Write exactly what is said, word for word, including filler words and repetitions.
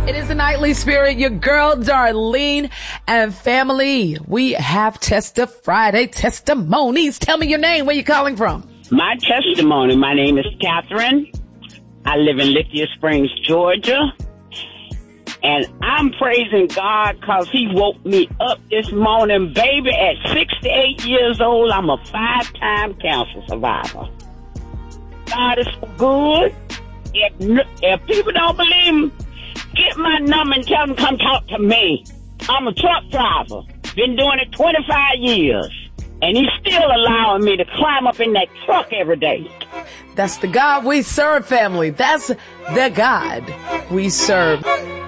It is a nightly spirit, your girl Darlene and family. We have Testa Friday testimonies. Tell me your name. Where you calling from? My testimony, my name is Catherine. I live in Lithia Springs, Georgia. And I'm praising God because he woke me up this morning, baby. At sixty-eight years old, I'm a five-time cancer survivor. God is so good. If, if people don't believe me, get my number and tell them come talk to me. I'm a truck driver. Been doing it twenty-five years. And he's still allowing me to climb up in that truck every day. That's the God we serve, family. That's the God we serve.